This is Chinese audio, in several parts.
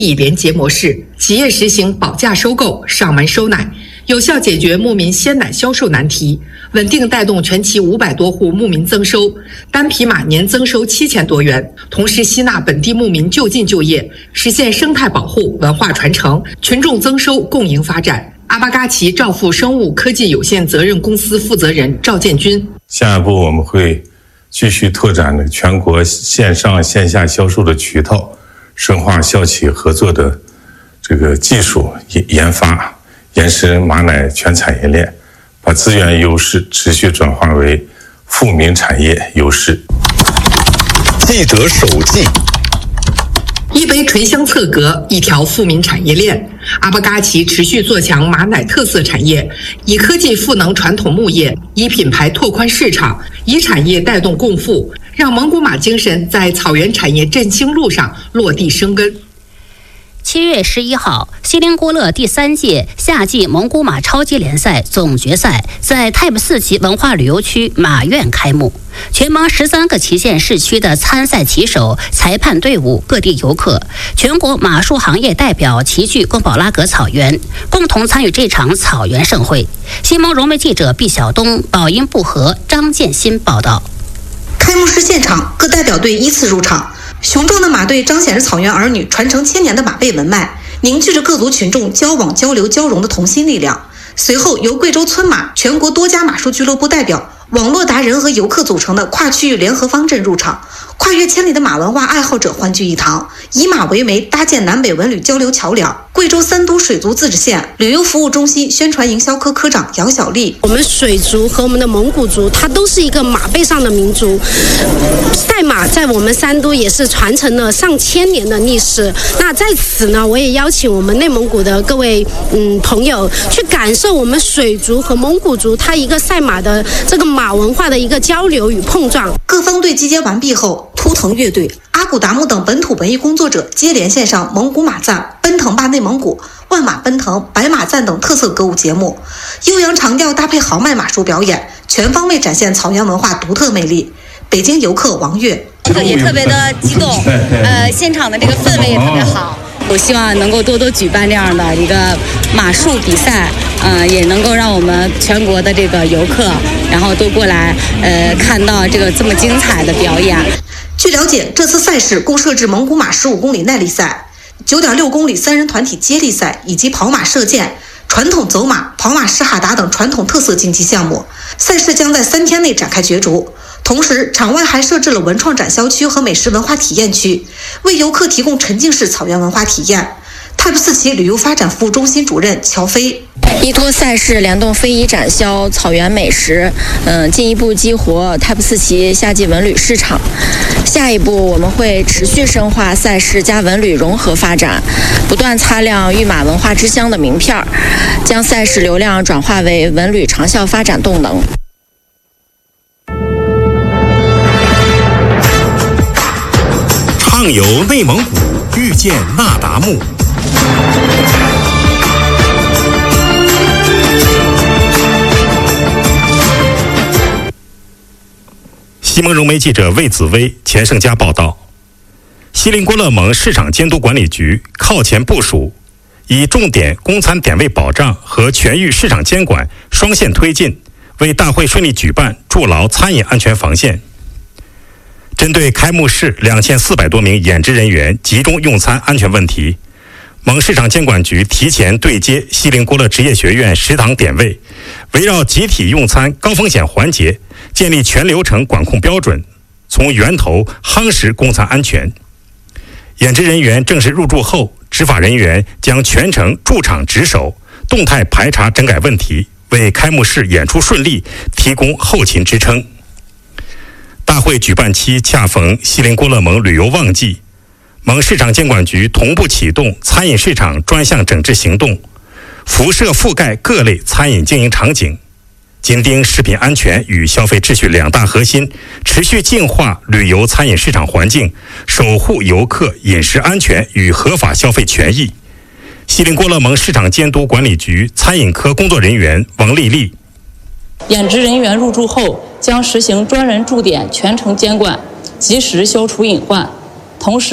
以联结模式，企业实行保价收购、上门收奶，有效解决牧民鲜奶销售难题，稳定带动全旗500多户牧民增收，单匹马年增收7000多元，同时吸纳本地牧民就近就业，实现生态保护、文化传承、群众增收共赢发展。阿巴嘎奇兆富生物科技有限责任公司负责人赵建军： 下一步我们会继续拓展全国线上线下销售的渠道，深化校企合作的这个技术研发，延伸马奶全产业链，把资源优势持续转化为富民产业优势。 记者手记： 一杯醇香侧格，一条富民产业链。阿巴嘎奇持续做强马奶特色产业，以科技赋能传统牧业，以品牌拓宽市场，以产业带动共富，让蒙古马精神在草原产业振兴路上落地生根。 7月11号，锡林郭勒第3届夏季蒙古马超级联赛总决赛在Type 4旗文化旅游区马苑开幕。全蒙13个旗县市区的参赛骑手、裁判队伍、各地游客、全国马术行业代表齐聚贡保拉格草原，共同参与这场草原盛会。新蒙融媒记者毕晓东、宝音不和、张建新报道。 开幕式现场，各代表队依次入场。雄壮的马队彰显着草原儿女传承1000年的马背文脉，凝聚着各族群众交往、交流、交融的同心力量。随后，由贵州村马、全国多家马术俱乐部代表、网络达人和游客组成的跨区域联合方阵入场，跨越千里的马文化爱好者欢聚一堂，以马为媒，搭建南北文旅交流桥梁。贵州三都水族自治县旅游服务中心宣传营销科科长杨小丽： 我们水族和我们的蒙古族，它都是一个马背上的民族。赛马在我们三都也是传承了上千年的历史。那在此呢，我也邀请我们内蒙古的各位朋友去感受我们水族和蒙古族它一个赛马的这个马文化的一个交流与碰撞。 各方队集结完毕后，图腾乐队、阿古达木等本土文艺工作者接连献上蒙古马赞、奔腾吧内蒙古、万马奔腾、白马赞等特色歌舞节目，悠扬长调搭配豪迈马术表演，全方位展现草原文化独特魅力。北京游客王悦： 也特别的激动，现场的这个氛围也特别好。我希望能够多多举办这样的一个马术比赛，也能够让我们全国的这个游客，然后都过来，看到这个这么精彩的表演。 据了解，这次赛事共设置蒙古马15公里耐力赛、9.6公里3人团体接力赛以及跑马射箭、传统走马、跑马什哈达等传统特色竞技项目。赛事将在3天内展开角逐。同时，场外还设置了文创展销区和美食文化体验区，为游客提供沉浸式草原文化体验。Type 4旗旅游发展服务中心主任乔飞： 依托赛事联动非遗展销、草原美食，进一步激活Type 4旗夏季文旅市场。下一步我们会持续深化赛事加文旅融合发展，不断擦亮御马文化之乡的名片，将赛事流量转化为文旅长效发展动能。 畅游内蒙古，遇见那达慕。西蒙融媒记者魏子薇、钱胜佳报道。锡林郭勒盟市场监督管理局靠前部署，以重点供餐点位保障和全域市场监管双线推进，为大会顺利举办筑牢餐饮安全防线。针对开幕式2400多名演职人员集中用餐安全问题，盟市场监管局提前对接锡林郭勒职业学院食堂点位，围绕集体用餐高风险环节，建立全流程管控标准，从源头夯实供餐安全。演职人员正式入驻后，执法人员将全程驻场值守，动态排查整改问题，为开幕式演出顺利提供后勤支撑。大会举办期恰逢锡林郭勒盟旅游旺季，盟市场监管局同步启动餐饮市场专项整治行动，辐射覆盖各类餐饮经营场景，紧盯食品安全与消费秩序2大核心，持续净化旅游餐饮市场环境，守护游客饮食安全与合法消费权益。锡林郭勒盟市场监督管理局餐饮科工作人员王丽丽： 演职人员入驻后，将实行专人驻点全程监管，及时消除隐患。同时，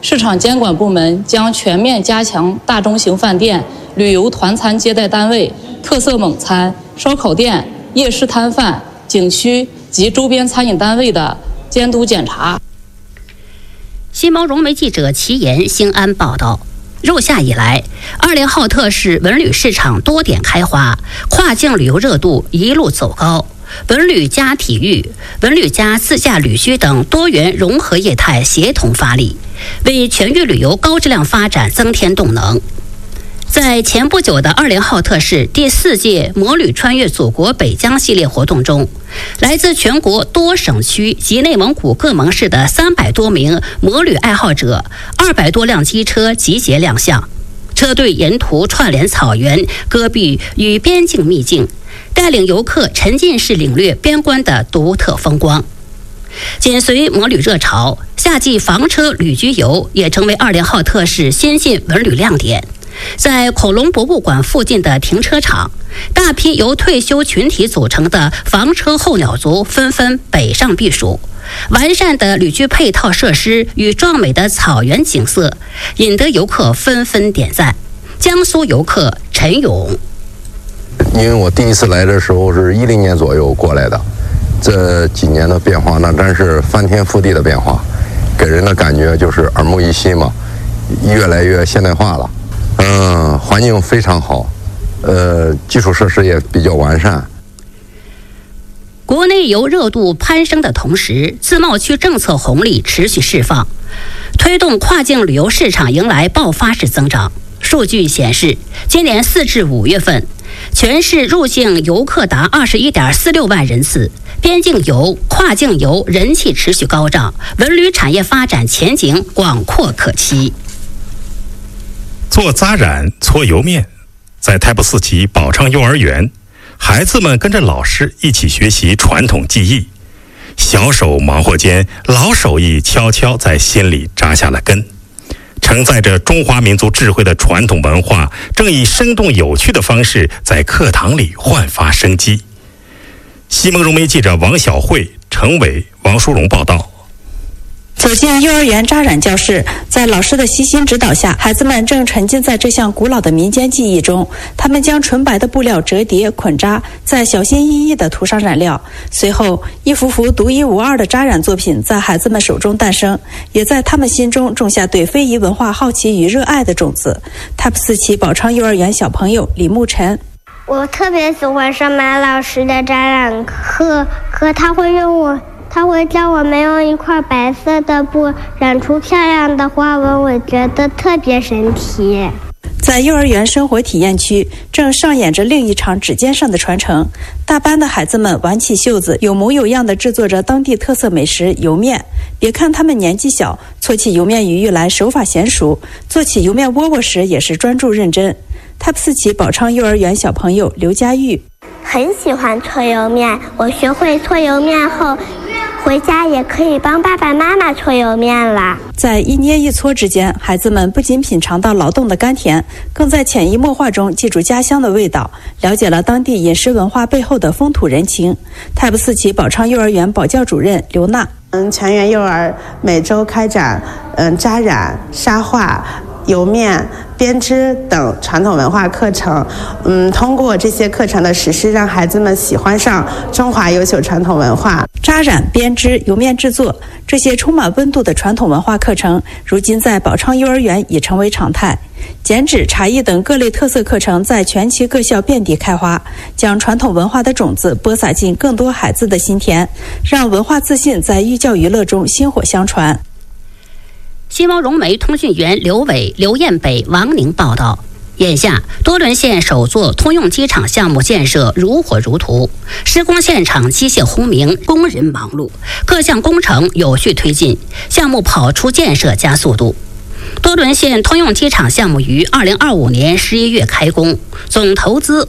市场监管部门将全面加强大中型饭店、旅游团餐接待单位、特色猛餐、烧烤店、夜市摊贩、景区及周边餐饮单位的监督检查。 新毛融媒记者齐岩兴安报道。入夏以来，20号特市文旅市场多点开花，跨境旅游热度一路走高。文旅加体育、文旅加自驾旅居等多元融合业态协同发力，为全域旅游高质量发展增添动能。在前不久的20号特市第4届魔旅穿越祖国北疆系列活动中，来自全国多省区及内蒙古各盟市的300多名魔旅爱好者，200多辆机车集结亮相。车队沿途串联草原、戈壁与边境秘境，带领游客沉浸式领略边关的独特风光。紧随魔旅热潮，夏季房车旅居游也成为20号特市新晋文旅亮点。在恐龙博物馆附近的停车场，大批由退休群体组成的房车候鸟族纷纷北上避暑。完善的旅居配套设施与壮美的草原景色，引得游客纷纷点赞。江苏游客陈勇： 因为我第一次来的时候是10年左右过来的，这几年的变化那真是翻天覆地的变化，给人的感觉就是耳目一新嘛，越来越现代化了。环境非常好，基础设施也比较完善。 国内游热度攀升的同时，自贸区政策红利持续释放，推动跨境旅游市场迎来爆发式增长。数据显示，今年4至5月份，全市入境游客达21.46万人次，边境游、跨境游人气持续高涨，文旅产业发展前景广阔可期。 做扎染、搓油面，在太仆寺旗宝昌幼儿园，孩子们跟着老师一起学习传统技艺，小手忙活间，老手艺悄悄在心里扎下了根。承载着中华民族智慧的传统文化，正以生动有趣的方式在课堂里焕发生机。西蒙融媒记者王晓慧、程伟、王淑荣报道。 走进幼儿园扎染教室，在老师的悉心指导下，孩子们正沉浸在这项古老的民间技艺中。他们将纯白的布料折叠捆扎，再小心翼翼地涂上染料，随后一幅幅独一无二的扎染作品在孩子们手中诞生，也在他们心中种下对非遗文化好奇与热爱的种子。太仆寺旗宝昌幼儿园小朋友李沐晨： 我特别喜欢上马老师的扎染课，他会教我们用一块白色的布染出漂亮的花纹，我觉得特别神奇。 在幼儿园生活体验区，正上演着另一场指尖上的传承。大班的孩子们挽起袖子，有模有样地制作着当地特色美食油面。别看他们年纪小，搓起油面鱼玉来手法娴熟，做起油面窝窝时也是专注认真。太仆寺旗宝昌幼儿园小朋友刘佳玉： 很喜欢搓油面，我学会搓油面后，回家也可以帮爸爸妈妈搓油面了。 在一捏一搓之间，孩子们不仅品尝到劳动的甘甜，更在潜移默化中记住家乡的味道，了解了当地饮食文化背后的风土人情。太仆寺旗宝昌幼儿园保教主任刘娜： 全园幼儿每周开展扎染、沙画、油面、编织等传统文化课程，通过这些课程的实施，让孩子们喜欢上中华优秀传统文化。 扎染、编织、油面制作，这些充满温度的传统文化课程，如今在宝昌幼儿园已成为常态。剪纸、茶艺等各类特色课程在全旗各校遍地开花，将传统文化的种子播撒进更多孩子的心田，让文化自信在寓教于乐中薪火相传。 新毛融媒通讯员刘伟、刘彦北、王宁报道。眼下，多伦县首座通用机场项目建设如火如荼，施工现场机械轰鸣，工人忙碌，各项工程有序推进，项目跑出建设加速度。多伦县通用机场项目于2025年11月开工，总投资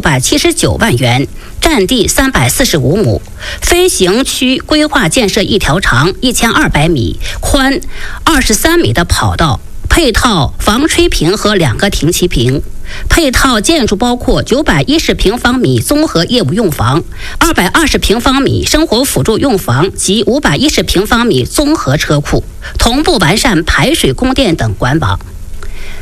5679万元，占地345亩，飞行区规划建设一条长1200米、宽23米的跑道， 配套防吹坪和2个停机坪。配套建筑包括910平方米综合业务用房、220平方米生活辅助用房及510平方米综合车库，同步完善排水、供电等管网。